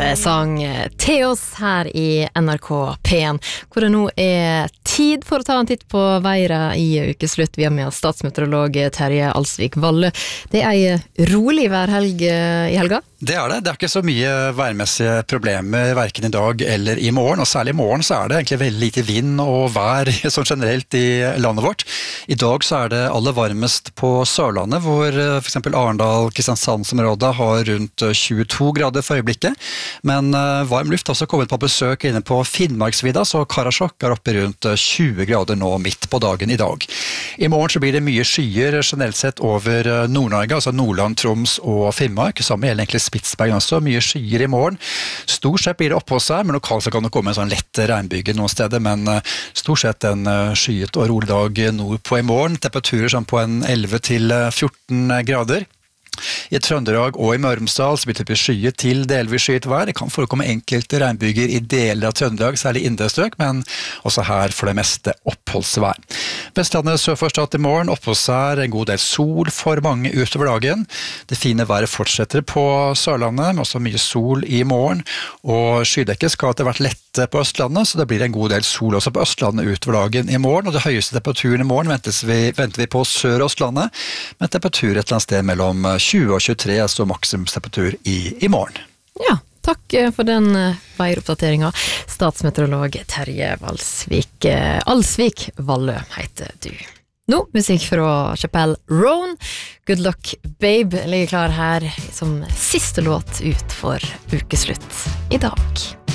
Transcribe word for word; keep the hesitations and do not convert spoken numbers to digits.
sang til oss her i N R K P en, hvor det nå er tid for å ta en titt på været i ukeslutt. Vi har med oss statsmeteorolog Terje Alsvik Valle. Det er ei rolig værhelg i helga. Det er det. Det er ikke så mye værmessige problemer hverken i dag eller i morgen, og særlig i morgen så er det egentlig veldig lite vind og vær sånn generelt i landet vårt. I dag så er det aller varmest på Sørlandet, hvor for eksempel Arendal, Kristiansandsområdet har rundt tjueto grader for øyeblikket, men varm luft har også kommet på besøk inne på Finnmarksvidda, så Karasjok er oppe rundt tjue grader nå midt på dagen i dag. I morgen så blir det mye skyer generelt sett over Nord-Norge, altså Nordland, Troms og Finnmark, samme gjelder egentlig Spitsbergen også, mye skyer i morgen. Stort sett blir det oppå seg, men lokalt så kan det komme en sånn lett regnbyge noen steder, men stort sett en skyet og rolig dag nordpå i morgen. Temperaturer sånn på en elleve til fjorten grader. I Trøndelag og i Møre og Romsdal så blir det skyet til delvis skyet vær. Det kan forekomme enkelte regnbyger i deler av Trøndelag, særlig indre strøk, men også her for det meste oppholdsvær. Vestlandet sør for Stad i morgen, oppholdsvær, en god del sol for mange utover dagen. Det fine været fortsetter på Sørlandet, med også mye sol i morgen, og skydekket skal etter hvert lette på Østlandet, så det blir en god del sol også på Østlandet utover dagen i morgen, og det høyeste temperaturen i morgen venter vi, venter vi på Sør-Østlandet, med temperatur et eller annet sted mellom tjue og tjuetre, så maksimumstemperatur i, i morgen. Ja, takk for den væroppdateringen. Statsmeteorolog Terje Alsvik, Alsvik Valle heter du. Nå, musikk fra Chappelle Roan. Good Luck Babe ligger klar her som siste låt ut for ukeslutt i dag.